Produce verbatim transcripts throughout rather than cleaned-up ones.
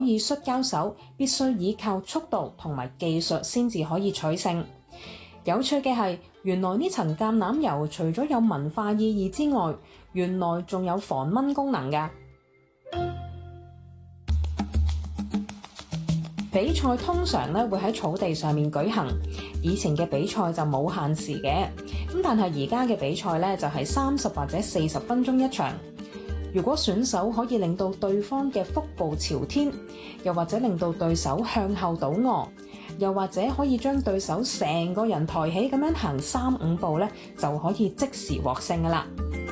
以摔跤手必須依靠速度同埋技術先至可以取勝。有趣嘅係，原來呢層橄欖油除咗有文化意義之外，原來仲有防蚊功能㗎。比賽通常咧會喺草地上面舉行，以前嘅比賽就冇限時嘅，咁但係而家嘅比賽咧就係三十或者四十分鐘一場。如果選手可以令到對方嘅腹部朝天，又或者令到對手向後倒卧，又或者可以將對手成個人抬起咁樣行三五步咧，就可以即時獲勝㗎啦。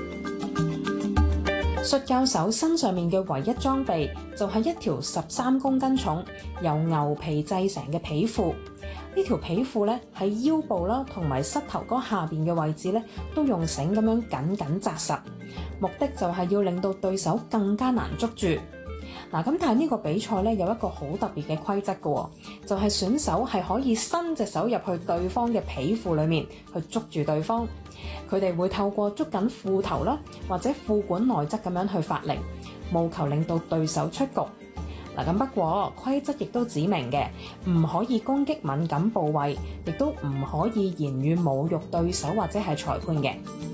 摔跤手身上面嘅唯一裝備就係一條十三公斤重由牛皮製成嘅皮褲。呢條皮褲咧喺腰部啦同埋膝頭哥下邊嘅位置咧都用繩咁樣緊緊紮實，目的就係要令到對手更加難捉住。嗱，咁但係呢個比賽咧有一個好特別嘅規則嘅，就係選手係可以伸隻手入去對方嘅皮褲裡面去捉住對方。佢哋會透過捉緊褲頭啦，或者褲管內側咁樣去發力，務求令到對手出局。嗱，咁不過規則亦都指明嘅，唔可以攻擊敏感部位，亦都唔可以言語侮辱對手或者係裁判嘅。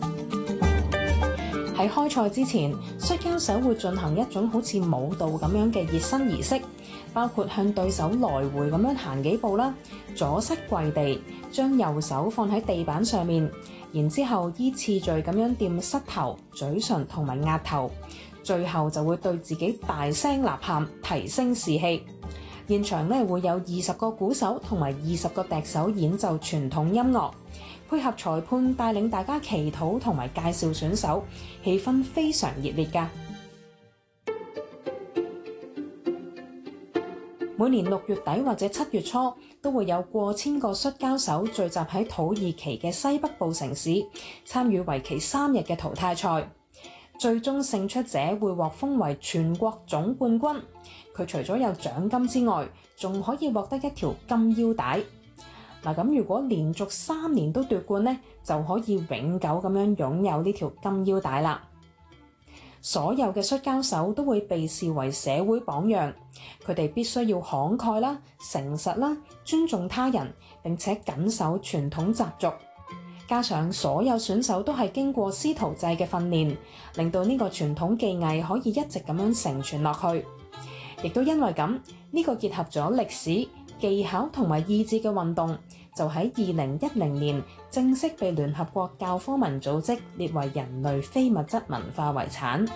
喺開賽之前，摔跤手會進行一種好似舞蹈咁樣嘅熱身儀式，包括向對手來回咁樣行幾步啦，左膝跪地，將右手放喺地板上面，然之後依次序咁樣掂膝頭、嘴唇同埋額頭，最後就會對自己大聲吶喊，提升士氣。現場咧會有二十個鼓手同埋二十個笛手演奏傳統音樂，配合裁判帶領大家祈禱同埋介紹選手，氣氛非常熱烈㗎。每年六月底或者七月初都會有過千個摔跤手聚集喺土耳其嘅西北部城市，參與為期三日嘅淘汰賽。最終勝出者會獲封為全國總冠軍，佢除咗有獎金之外，仲可以獲得一條金腰帶。嗱，咁如果連續三年都奪冠呢，就可以永久咁樣擁有呢條金腰帶啦。所有嘅摔跤手都會被視為社會榜樣，佢哋必須要慷慨啦、誠實啦、尊重他人，並且謹守傳統習俗。加上所有選手都係經過師徒制嘅訓練，令到呢個傳統技藝可以一直咁樣承傳落去。亦都因為咁，呢個結合咗歷史、技巧同埋意志嘅運動，就喺二零一零年正式被聯合國教科文組織列為人類非物質文化遺產。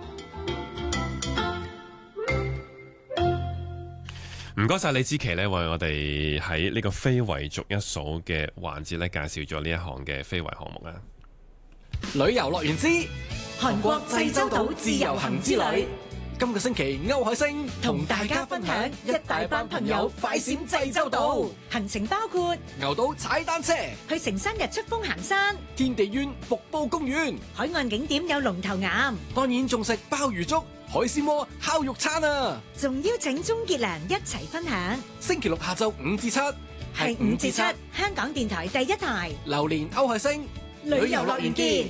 唔該晒李芝琪咧，為我哋喺呢個非遺逐一數嘅環節咧，介紹咗呢一項嘅非遺項目啊！ 旅遊樂園之韓國濟州島自由行之旅，今個星期歐海星同大家分享一大班朋友快閃濟州島， 行程包括牛島踩單車、 去成山日出峰行山、 天地苑瀑布公園， 海岸景點有龍頭岩， 當然仲食鮑魚粥、海鮮鍋、烤肉餐啊！ 仲邀請鍾傑良一齊分享。 星期六下晝五至七， 係五至七，香港電台第一台。 榴蓮歐海星，旅遊樂園見。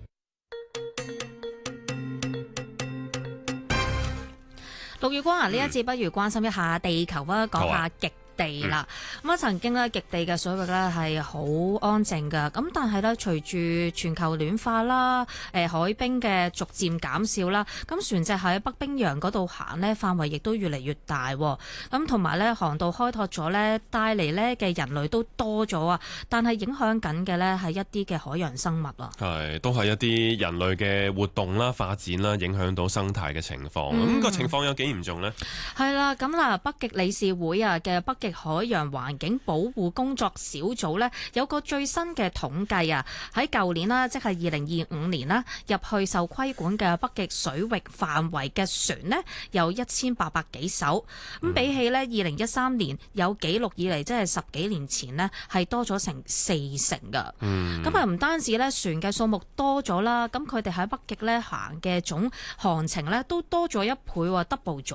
陸月光啊，呢一節不如關心一下地球啊，講下極地啦。咁啊、嗯，曾經咧極地嘅水域咧係好安靜㗎，咁但係咧隨住全球暖化啦，誒海冰嘅逐漸減少啦，咁船隻喺北冰洋嗰度行咧範圍亦都越嚟越大，咁同埋咧航道開拓咗咧，帶嚟咧嘅人類都多咗啊，但係影響緊嘅咧係一啲嘅海洋生物啊， 係都係一啲人類嘅活動啦、發展啦，影響到生態嘅情況。咁、嗯、個情況有幾嚴重呢？係啦，咁嗱，北極理事會啊嘅北極海洋環境保護工作小組呢，有個最新嘅統計啊，喺舊年啦，即係二零二五年啦，入去受規管嘅北極水域範圍嘅船呢，有一千八百幾艘，咁、嗯、比起呢，二零一三年有紀錄以嚟，即係十幾年前呢，係多咗成四成噶。咁啊唔單止呢，船嘅數目多咗啦，咁佢哋喺北極呢行嘅總航程呢，都多咗一倍喎，double 咗啊！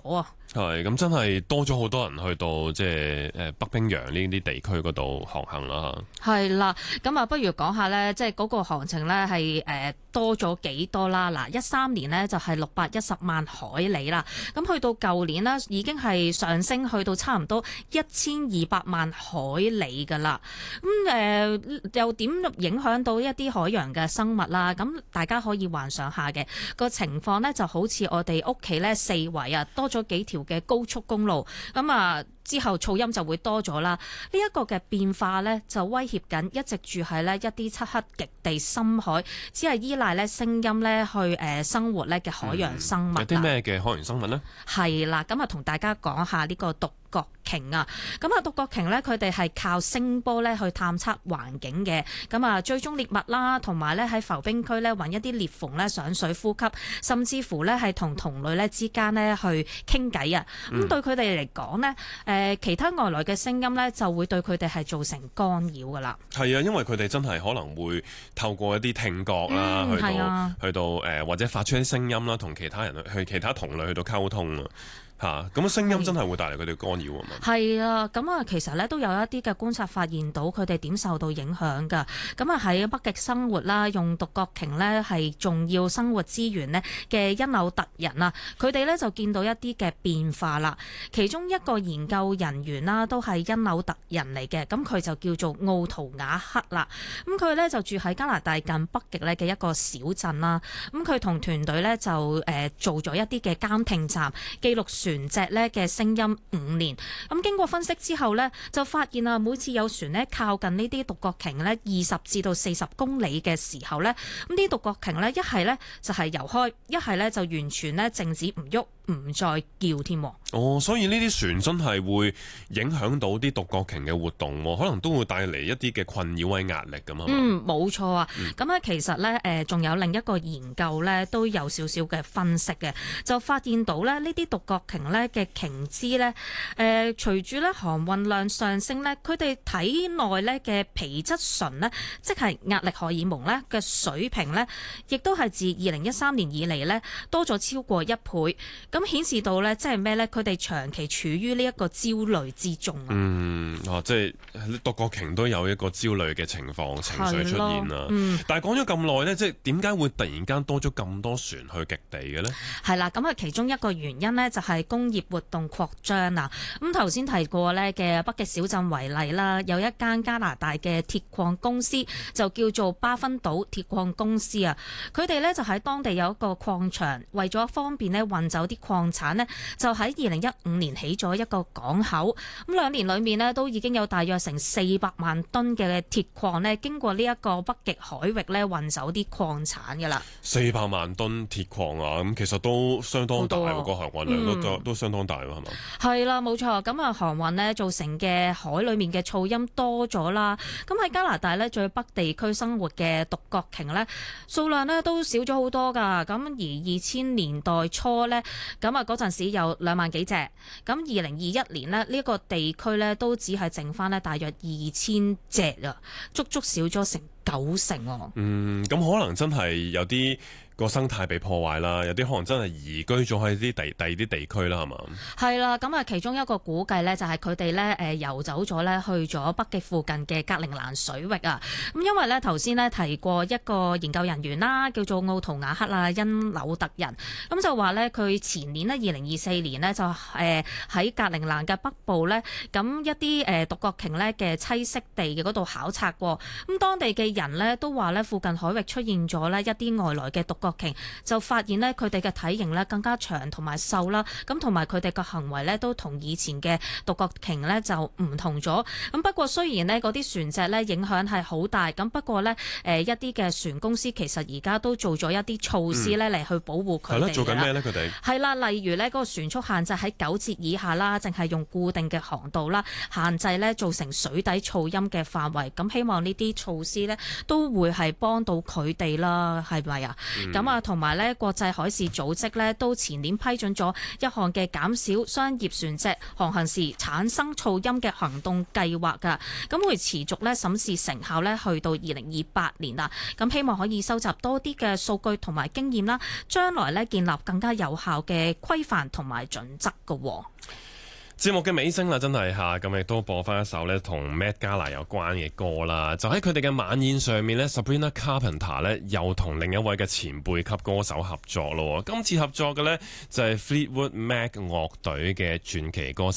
係咁，真係多咗好多人去到即係誒北冰洋呢啲地區嗰度航行啦。 係啦，咁啊，不如講下咧，即係嗰個航程咧係誒多咗幾多啦？嗱，一三年呢就係六百一十萬海里啦，咁去到舊年呢已經係上升去到差唔多一千二百萬海里噶啦。咁誒、呃、又點影響到一啲海洋嘅生物啦？咁大家可以幻想下嘅個情況呢，就好似我哋屋企咧四圍啊多咗幾條嘅高速公路，咁啊之後噪音就會多咗啦。呢、這、一個嘅變化呢，就威脅緊一直住喺呢一啲漆黑極地深海，只係依賴呢聲音呢去誒生活呢嘅海洋生物。 嗯、有啲咩嘅海洋生物呢？ 係啦，咁啊同大家講下呢個獨角鯨啊，咁啊獨角鯨呢，佢哋係靠聲波呢去探測環境嘅，咁啊追蹤獵物啦，同埋呢喺浮冰區呢揾一啲裂縫呢上水呼吸，甚至乎呢係同同類呢之間呢去傾偈啊。咁、嗯、對佢哋嚟講呢，誒其他外來嘅聲音呢就會對佢哋係造成干擾噶啦。係啊，因為佢哋真係可能會透過一啲聽覺啦、嗯，去到、啊、去到誒、呃、或者發出啲聲音啦，同其他人去其他同類去到溝通啊。嚇，咁聲音真係會帶嚟佢哋干擾啊嘛。係啊， 咁啊其實咧都有一啲嘅觀察發現到佢哋點受到影響㗎。咁啊喺北極生活啦，用獨角鯨呢係重要生活資源呢嘅因紐特人啊，佢哋呢就見到一啲嘅變化啦。其中一個研究人員啦，都係因紐特人嚟嘅，咁佢就叫做奧圖瓦克啦。咁佢呢就住喺加拿大近北極呢嘅一個小鎮啦。咁佢同團隊呢就誒做咗一啲嘅監聽站記錄船隻咧嘅聲音五年，咁經過分析之後呢，就發現啊，每次有船呢靠近呢啲獨角鯨呢二十至到四十公里嘅時候呢，咁啲獨角鯨呢一係呢就係游開，一係呢就完全呢靜止唔喐，唔再叫添。 哦，所以呢啲船真係會影響到啲獨角鯨嘅活動，可能都會帶嚟一啲嘅困擾或者壓力咁啊。 嗯，冇錯啊。咁、嗯、咧其實呢，誒仲有另一個研究呢，都有少少嘅分析嘅，就發現到咧呢啲獨角鯨呢嘅鯨脂呢，誒、呃、隨住咧航運量上升呢，佢哋體內咧嘅皮質醇呢，即係壓力荷爾蒙呢嘅水平呢，亦都係自二零一三年以嚟呢多咗超過一倍。咁顯示到呢，即係咩呢？佢哋長期處於呢一個焦慮之中啊。嗯， 啊，即係獨角鯨都有一個焦慮嘅情況、情緒出現啦。嗯，但係講咗咁耐呢，即係點解會突然間多咗咁多船去極地嘅呢？ 係啦，咁啊，其中一個原因呢，就係工業活動擴張啊。咁頭先提過呢嘅北極小鎮為例啦，有一間加拿大嘅鐵礦公司就叫做巴芬島鐵礦公司啊。佢哋呢就喺當地有一個礦場，為咗方便呢運走啲礦產呢，就喺二零一五年起咗一個港口。咁兩年裏面呢，都已經有大約成四百萬噸嘅鐵礦呢經過呢一個北極海域呢運走啲礦產㗎啦。 四百萬噸鐵礦啊，咁其實都相當大喎，個航運量都、嗯、都相當大喎，係嘛？ 係啦，冇錯。咁啊，航運呢造成嘅海裏面嘅噪音多咗啦。咁喺加拿大呢，最北地區生活嘅獨角鯨呢，數量呢都少咗好多㗎。咁而二千年代初呢，咁啊嗰陣時有兩萬幾隻。咁二零二一年呢，呢、這、一個地區呢都只係剩翻呢大約二千隻啊，足足少咗成九成喎。 嗯，咁可能真係有啲個生態被破壞啦，有啲可能真係移居咗喺啲第第二啲地區啦，係嘛？ 係啦，咁啊，其中一個估計呢，就係佢哋呢誒遊走咗呢去咗北極附近嘅格陵蘭水域啊。咁因為呢頭先呢提過一個研究人員啦，叫做奧圖瓦克啊，因紐特人，咁就話呢，佢前年呢，二零二四年呢，就誒喺格陵蘭嘅北部呢，咁一啲誒獨角鯨呢嘅棲息地嘅嗰度考察過，咁當地嘅人呢，都話呢附近海域出現咗呢一啲外來嘅獨角鯨，就發現呢，佢哋嘅體型呢更加長同埋瘦啦，咁同埋佢哋嘅行為呢都同以前嘅獨角鯨呢就唔同咗。咁不過雖然呢嗰啲船隻呢影響係好大，咁不過呢誒一啲嘅船公司其實而家都做咗一啲措施呢嚟去保護佢哋。係啦， 做緊咩呢？佢哋係啦，例如呢嗰個船速限制喺九節以下啦，淨係用固定嘅航道啦，限制呢造成水底噪音嘅範圍。咁希望呢啲措施呢都會係幫到佢哋啦，係咪啊？咁、 咁啊，同埋咧國際海事組織咧都前年批准咗一項嘅減少商業船隻航行時產生噪音嘅行動計劃㗎。咁會持續咧審視成效咧，去到二零二八年啦。咁希望可以收集多啲嘅數據同埋經驗啦，將來咧建立更加有效嘅規範同埋準則㗎。 節目嘅尾聲啦，真係嚇，咁亦都播翻一首咧同 Met Gala 有關嘅歌啦。就喺佢哋嘅晚宴上面咧 Sabrina Carpenter 咧又同另一位嘅前輩級歌手合作咯。今次合作嘅咧就係 Fleetwood Mac 樂隊嘅傳奇歌手